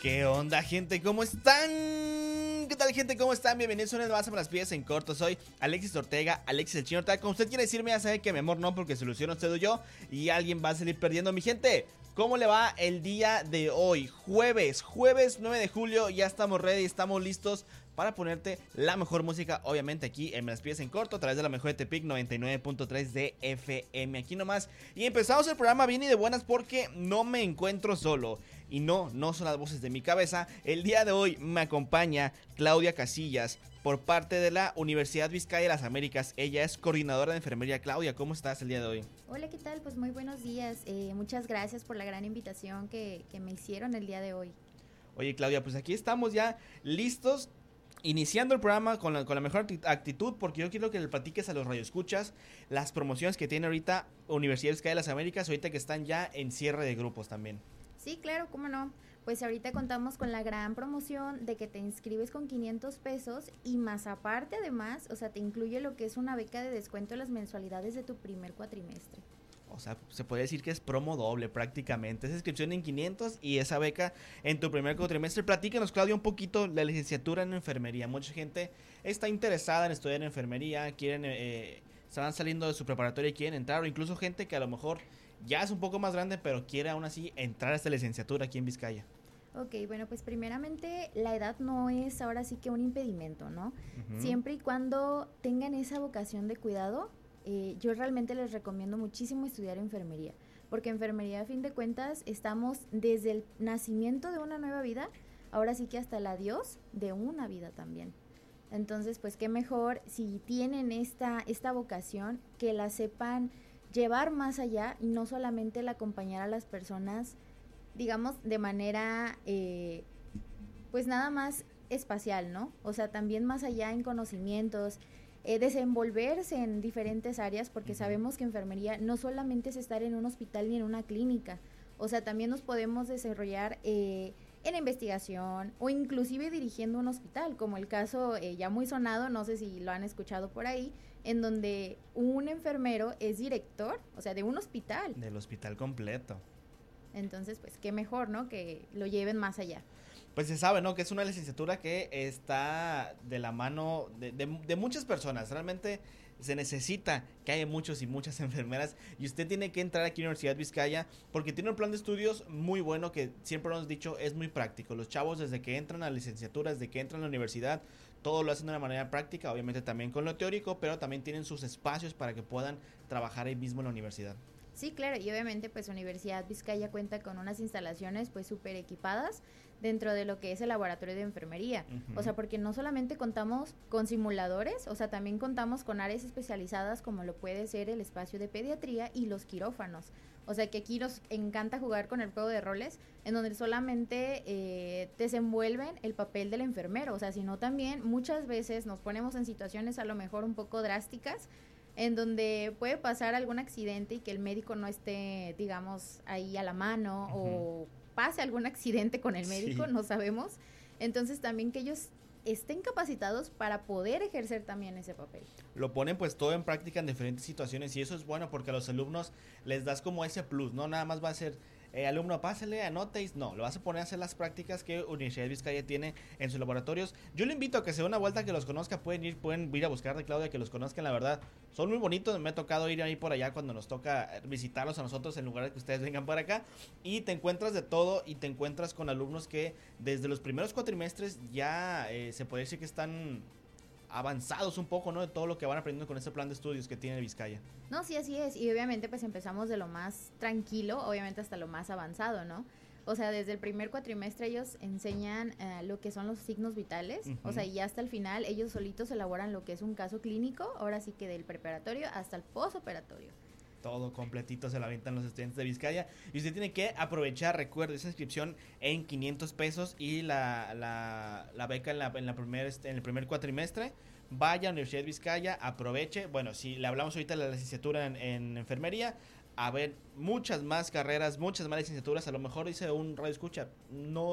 ¿Qué onda, gente? ¿Cómo están? ¿Qué tal, gente? ¿Cómo están? Bienvenidos una vez más a Las Piezas en Corto. Soy Alexis Ortega, Alexis el Chino Ortega. Como usted quiere decirme, ya sabe que mi amor no, porque soluciono usted o yo. Y alguien va a salir perdiendo. Mi gente, ¿cómo le va el día de hoy? Jueves 9 de julio. Ya estamos ready, estamos listos para ponerte la mejor música, obviamente aquí en Las Piezas en Corto, a través de la mejor de Tepic 99.3 de FM, aquí nomás. Y empezamos el programa bien y de buenas porque no me encuentro solo. Y no son las voces de mi cabeza. El día de hoy me acompaña Claudia Casillas por parte de la Universidad Vizcaya de las Américas. Ella es coordinadora de enfermería. Claudia, ¿cómo estás el día de hoy? Hola, ¿qué tal? Pues muy buenos días. Muchas gracias por la gran invitación que me hicieron el día de hoy. Oye, Claudia, pues aquí estamos ya listos, iniciando el programa con la mejor actitud, porque yo quiero que le platiques a los radioescuchas las promociones que tiene ahorita Universidad Vizcaya de las Américas, ahorita que están ya en cierre de grupos también. Sí, claro, cómo no. Pues ahorita contamos con la gran promoción de que te inscribes con 500 pesos y más aparte, además, o sea, te incluye lo que es una beca de descuento en las mensualidades de tu primer cuatrimestre. O sea, se puede decir que es promo doble prácticamente. Esa inscripción en 500 y esa beca en tu primer cuatrimestre. Platícanos, Claudia, un poquito la licenciatura en enfermería. Mucha gente está interesada en estudiar enfermería, quieren, están saliendo de su preparatoria y quieren entrar, o incluso gente que a lo mejor ya es un poco más grande, pero quiere aún así entrar a esta licenciatura aquí en Vizcaya. Ok, bueno, pues primeramente la edad no es ahora sí que un impedimento, ¿no? Uh-huh. Siempre y cuando tengan esa vocación de cuidado, yo realmente les recomiendo muchísimo estudiar enfermería, porque enfermería a fin de cuentas estamos desde el nacimiento de una nueva vida, ahora sí que hasta el adiós de una vida también. Entonces, pues qué mejor si tienen esta vocación, que la sepan llevar más allá y no solamente el acompañar a las personas, digamos, de manera, pues nada más espacial, ¿no? O sea, también más allá en conocimientos, desenvolverse en diferentes áreas, porque sabemos que enfermería no solamente es estar en un hospital ni en una clínica, o sea, también nos podemos desarrollar en investigación o inclusive dirigiendo un hospital, como el caso ya muy sonado, no sé si lo han escuchado por ahí, en donde un enfermero es director, o sea, de un hospital. Del hospital completo. Entonces, pues qué mejor, ¿no? Que lo lleven más allá. Pues se sabe, ¿no? Que es una licenciatura que está de la mano de muchas personas. Realmente se necesita que haya muchos y muchas enfermeras. Y usted tiene que entrar aquí a la Universidad Vizcaya porque tiene un plan de estudios muy bueno que siempre nos hemos dicho es muy práctico. Los chavos desde que entran a la licenciatura, desde que entran a la universidad, todo lo hacen de una manera práctica. Obviamente también con lo teórico, pero también tienen sus espacios para que puedan trabajar ahí mismo en la universidad. Sí, claro, y obviamente pues Universidad Vizcaya cuenta con unas instalaciones pues súper equipadas dentro de lo que es el laboratorio de enfermería. O sea, porque no solamente contamos con simuladores, o sea, también contamos con áreas especializadas como lo puede ser el espacio de pediatría y los quirófanos. O sea, que aquí nos encanta jugar con el juego de roles, en donde solamente desenvuelven el papel del enfermero, o sea, sino también muchas veces nos ponemos en situaciones a lo mejor un poco drásticas, en donde puede pasar algún accidente y que el médico no esté, digamos, ahí a la mano, o pase algún accidente con el médico, sí, no sabemos. Entonces también que ellos estén capacitados para poder ejercer también ese papel. Lo ponen pues todo en práctica en diferentes situaciones y eso es bueno porque a los alumnos les das como ese plus, no nada más va a ser alumno, pásale, anote, no, lo vas a poner a hacer las prácticas que Universidad Vizcaya tiene en sus laboratorios. Yo le invito a que se dé una vuelta, que los conozca, pueden ir a buscar de Claudia, que los conozcan, la verdad, son muy bonitos, me ha tocado ir ahí por allá cuando nos toca visitarlos a nosotros en lugar de que ustedes vengan por acá y te encuentras de todo y te encuentras con alumnos que desde los primeros cuatrimestres ya se puede decir que están avanzados un poco, ¿no? De todo lo que van aprendiendo con este plan de estudios que tiene Vizcaya. No, sí, así es. Y obviamente pues empezamos de lo más tranquilo, obviamente hasta lo más avanzado, ¿no? O sea, desde el primer cuatrimestre ellos enseñan lo que son los signos vitales, o sea, y hasta el final ellos solitos elaboran lo que es un caso clínico, ahora sí que del preparatorio hasta el postoperatorio. Todo completito se lo avientan los estudiantes de Vizcaya y usted tiene que aprovechar, recuerde, esa inscripción en 500 pesos y la beca en el primer cuatrimestre. Vaya a Universidad Vizcaya, aproveche. Bueno, si le hablamos ahorita de la licenciatura en enfermería, a ver, muchas más carreras, muchas más licenciaturas. A lo mejor dice un radio escucha, no